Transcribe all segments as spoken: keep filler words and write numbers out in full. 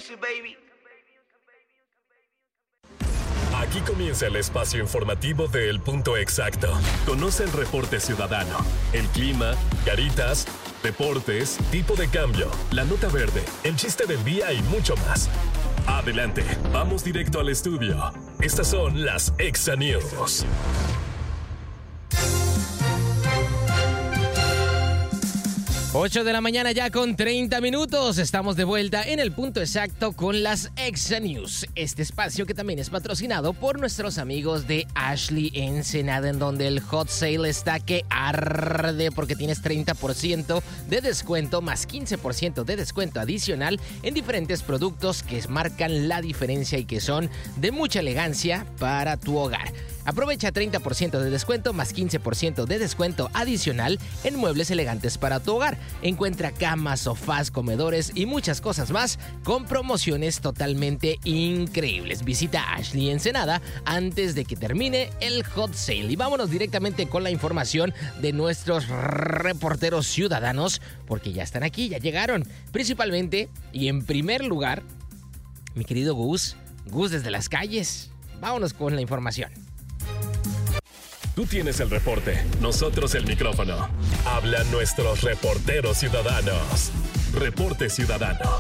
Aquí comienza el espacio informativo de El Punto Exacto. Conoce el reporte ciudadano, el clima, caritas, deportes, tipo de cambio, la nota verde, el chiste del día y mucho más. Adelante, vamos directo al estudio. Estas son las Exa News. ocho de la mañana ya con treinta minutos. Estamos de vuelta en El Punto Exacto con las Exa News. Este espacio que también es patrocinado por nuestros amigos de Ashley Ensenada, en donde el hot sale está que arde porque tienes treinta por ciento de descuento más quince por ciento de descuento adicional en diferentes productos que marcan la diferencia y que son de mucha elegancia para tu hogar. Aprovecha treinta por ciento de descuento más quince por ciento de descuento adicional en muebles elegantes para tu hogar. Encuentra camas, sofás, comedores y muchas cosas más con promociones totalmente increíbles. Visita Ashley Ensenada antes de que termine el hot sale. Y vámonos directamente con la información de nuestros reporteros ciudadanos, porque ya están aquí, ya llegaron. Principalmente y en primer lugar, mi querido Gus, Gus desde las calles. Vámonos con la información. Tú tienes el reporte, nosotros el micrófono. Hablan nuestros reporteros ciudadanos. Reporte Ciudadano.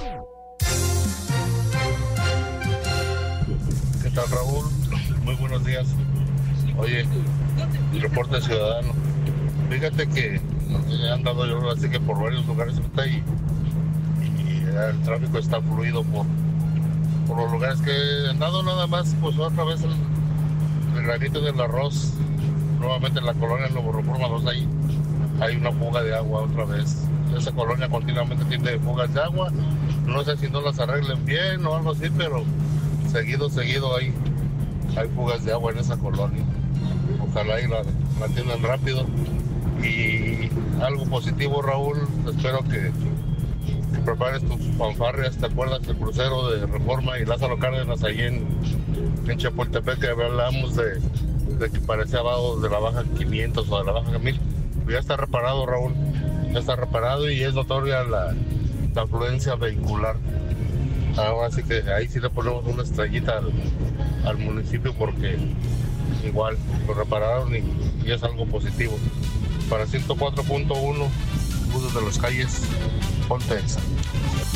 ¿Qué tal, Raúl? Muy buenos días. Oye, Reporte Ciudadano. Fíjate que he andado yo así que por varios lugares ahorita y, y el tráfico está fluido por, por los lugares que he andado, nada más, pues otra vez el, el granito del arroz. Nuevamente en la colonia Nuevo Reforma dos, ahí hay una fuga de agua otra vez. Esa colonia continuamente tiene fugas de agua. No sé si no las arreglen bien o algo así, pero seguido, seguido hay, hay fugas de agua en esa colonia. Ojalá y la, la atiendan rápido. Y algo positivo, Raúl, espero que, que prepares tus fanfarrias. ¿Te acuerdas del crucero de Reforma y Lázaro Cárdenas ahí en, en Chapultepec, que hablamos de... de que parecía abajo de la baja quinientos o de la baja mil? Ya está reparado, Raúl, ya está reparado y es notoria la, la afluencia vehicular. Ahora sí que ahí sí le ponemos una estrellita al, al municipio, porque igual lo repararon y, y es algo positivo. Para ciento cuatro punto uno, buses de las calles, ponte Exa.